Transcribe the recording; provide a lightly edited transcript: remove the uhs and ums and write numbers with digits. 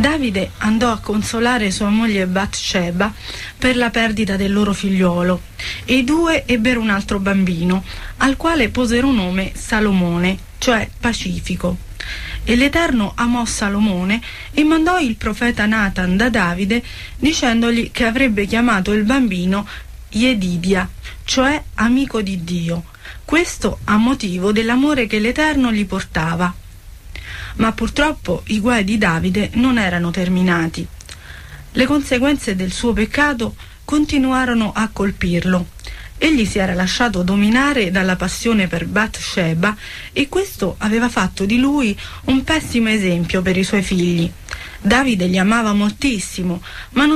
Davide andò a consolare sua moglie Batsheba per la perdita del loro figliuolo e i due ebbero un altro bambino, al quale posero nome Salomone, cioè Pacifico. E l'Eterno amò Salomone e mandò il profeta Natan da Davide dicendogli che avrebbe chiamato il bambino Yedidia, cioè amico di Dio. Questo a motivo dell'amore che l'Eterno gli portava. Ma purtroppo i guai di Davide non erano terminati. Le conseguenze del suo peccato continuarono a colpirlo. Egli si era lasciato dominare dalla passione per Batsheba e questo aveva fatto di lui un pessimo esempio per i suoi figli. Davide li amava moltissimo, ma non